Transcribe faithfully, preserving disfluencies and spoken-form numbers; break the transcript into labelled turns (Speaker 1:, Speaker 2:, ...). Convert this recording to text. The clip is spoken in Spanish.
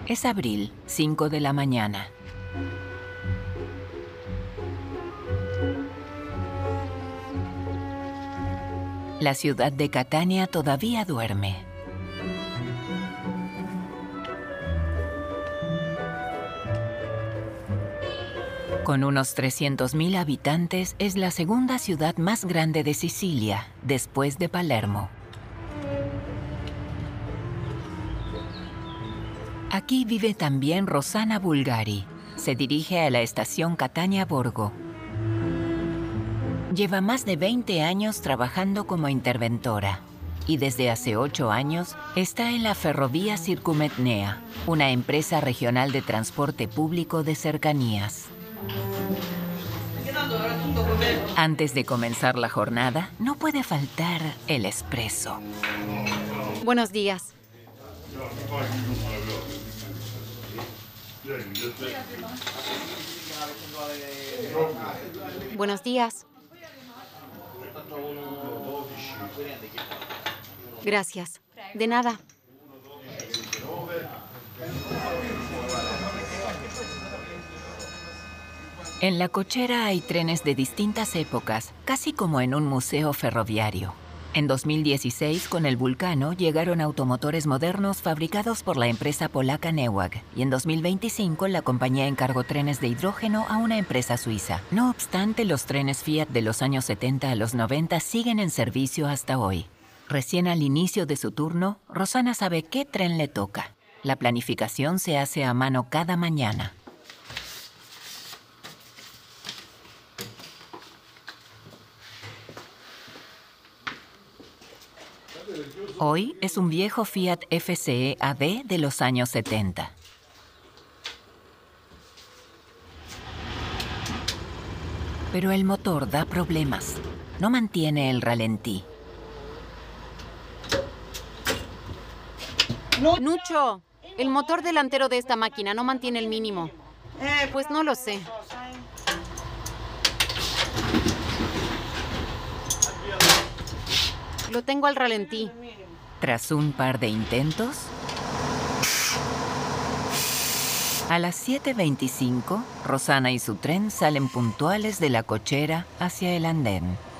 Speaker 1: Es abril, cinco de la mañana. La ciudad de Catania todavía duerme. Con unos trescientos mil habitantes, es la segunda ciudad más grande de Sicilia, después de Palermo. Aquí vive también Rossana Bulgari. Se dirige a la estación Catania Borgo. Lleva más de veinte años trabajando como interventora y desde hace ocho años está en la Ferrovia Circumetnea, una empresa regional de transporte público de cercanías. Antes de comenzar la jornada, no puede faltar el espresso.
Speaker 2: Buenos días. Buenos días. Gracias. De nada.
Speaker 1: En la cochera hay trenes de distintas épocas, casi como en un museo ferroviario. En dos mil dieciséis, con el Vulcano, llegaron automotores modernos fabricados por la empresa polaca Newag, y en dos mil veinticinco la compañía encargó trenes de hidrógeno a una empresa suiza. No obstante, los trenes Fiat de los años setenta a los noventa siguen en servicio hasta hoy. Recién al inicio de su turno, Rossana sabe qué tren le toca. La planificación se hace a mano cada mañana. Hoy es un viejo Fiat F C E A D de los años setenta. Pero el motor da problemas. No mantiene el ralentí.
Speaker 2: Nucho, el motor delantero de esta máquina no mantiene el mínimo. Pues no lo sé. Lo tengo al ralentí.
Speaker 1: Tras un par de intentos, a las siete veinticinco, Rossana y su tren salen puntuales de la cochera hacia el andén.